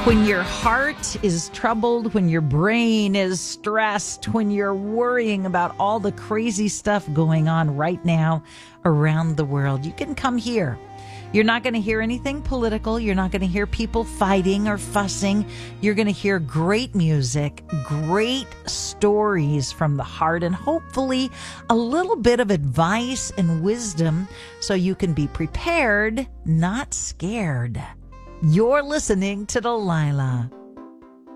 When your heart is troubled, when your brain is stressed, when you're worrying about all the crazy stuff going on right now around the world, you can come here. You're not going to hear anything political. You're not going to hear people fighting or fussing. You're going to hear great music, great stories from the heart, and hopefully a little bit of advice and wisdom so you can be prepared, not scared. You're listening to Delilah.